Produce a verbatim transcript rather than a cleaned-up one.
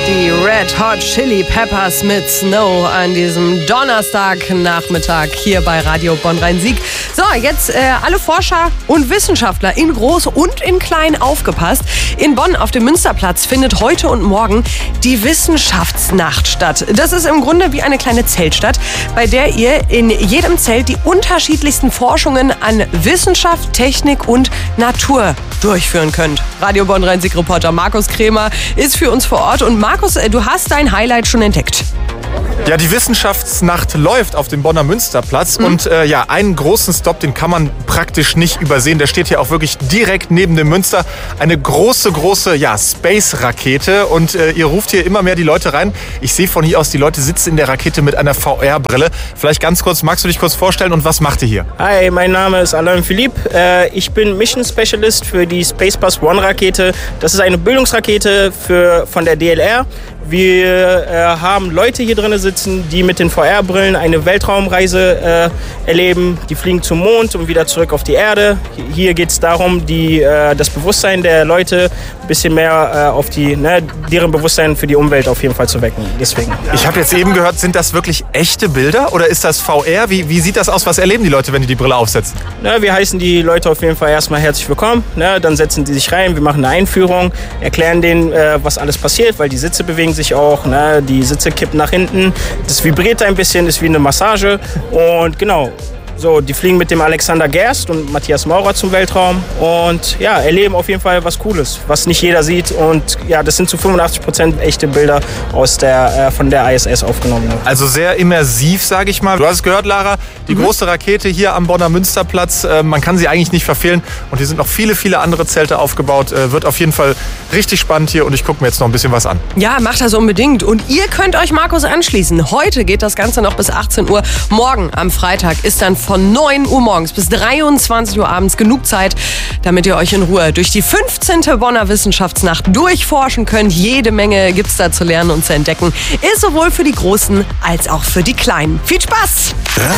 Die Red Hot Chili Peppers mit Snow an diesem Donnerstagnachmittag hier bei Radio Bonn-Rhein-Sieg. So, jetzt äh, alle Forscher und Wissenschaftler in groß und in klein aufgepasst. In Bonn auf dem Münsterplatz findet heute und morgen die Wissenschaftsnacht statt. Das ist im Grunde wie eine kleine Zeltstadt, bei der ihr in jedem Zelt die unterschiedlichsten Forschungen an Wissenschaft, Technik und Natur durchführen könnt. Radio Bonn-Rhein-Sieg-Reporter Markus Krämer ist für uns vor Ort. Und Markus, du hast dein Highlight schon entdeckt. Ja, die Wissenschaftsnacht läuft auf dem Bonner Münsterplatz. Mhm. Und äh, ja, einen großen Stop, den kann man praktisch nicht übersehen. Der steht hier auch wirklich direkt neben dem Münster. Eine große, große ja, Space-Rakete. Und äh, ihr ruft hier immer mehr die Leute rein. Ich sehe von hier aus, die Leute sitzen in der Rakete mit einer V R-Brille. Vielleicht ganz kurz, magst du dich kurz vorstellen und was macht ihr hier? Hi, mein Name ist Alain Philippe. Äh, ich bin Mission Specialist für die Spacebus One-Rakete. Das ist eine Bildungsrakete für, von der D L R. Wir äh, haben Leute hier drin sitzen, die mit den V R-Brillen eine Weltraumreise äh, erleben. Die fliegen zum Mond und wieder zurück auf die Erde. Hier geht es darum, die, äh, das Bewusstsein der Leute ein bisschen mehr äh, auf die, ne, deren Bewusstsein für die Umwelt auf jeden Fall zu wecken. Deswegen. Ich habe jetzt eben gehört, sind das wirklich echte Bilder oder ist das V R? Wie, wie sieht das aus? Was erleben die Leute, wenn die die Brille aufsetzen? Na, wir heißen die Leute auf jeden Fall erstmal herzlich willkommen. Ne? Dann setzen die sich rein, wir machen eine Einführung, erklären denen, äh, was alles passiert, weil die Sitze bewegen sich auch, ne? Die Sitze kippen nach hinten, das vibriert ein bisschen, ist wie eine Massage und genau. So, die fliegen mit dem Alexander Gerst und Matthias Maurer zum Weltraum und ja, erleben auf jeden Fall was Cooles, was nicht jeder sieht und ja, das sind zu fünfundachtzig Prozent echte Bilder aus der, äh, von der I S S aufgenommen. Also sehr immersiv, sage ich mal. Du hast es gehört, Lara, die mhm. große Rakete hier am Bonner Münsterplatz, äh, man kann sie eigentlich nicht verfehlen und hier sind noch viele, viele andere Zelte aufgebaut. Äh, wird auf jeden Fall richtig spannend hier und ich gucke mir jetzt noch ein bisschen was an. Ja, macht das unbedingt und ihr könnt euch Markus anschließen. Heute geht das Ganze noch bis achtzehn Uhr. Morgen am Freitag ist dann von neun Uhr morgens bis dreiundzwanzig Uhr abends genug Zeit, damit ihr euch in Ruhe durch die fünfzehnte Bonner Wissenschaftsnacht durchforschen könnt. Jede Menge gibt's da zu lernen und zu entdecken. Ist sowohl für die Großen als auch für die Kleinen. Viel Spaß!